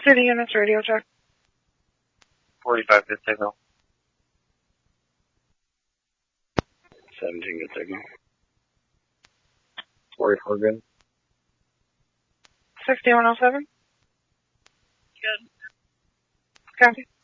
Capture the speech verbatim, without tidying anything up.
City units radio check. forty-five good signal. seventeen good signal. forty-four good. sixty-one oh seven. Good. Copy.